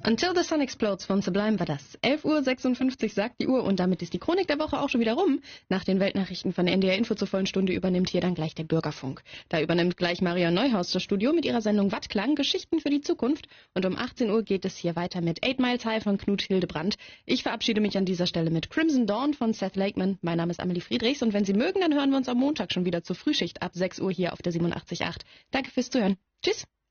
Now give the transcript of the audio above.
Until the Sun Explodes von Sublime war das. 11:56 Uhr sagt die Uhr und damit ist die Chronik der Woche auch schon wieder rum. Nach den Weltnachrichten von NDR Info zur vollen Stunde übernimmt hier dann gleich der Bürgerfunk. Da übernimmt gleich Marion Neuhaus das Studio mit ihrer Sendung Wattklang, Geschichten für die Zukunft. Und um 18 Uhr geht es hier weiter mit 8 Miles High von Knut Hildebrandt. Ich verabschiede mich an dieser Stelle mit Crimson Dawn von Seth Lakeman. Mein Name ist Amelie Friedrichs und wenn Sie mögen, dann hören wir uns am Montag schon wieder zur Frühschicht ab 6 Uhr hier auf der 87.8. Danke fürs Zuhören. Tschüss.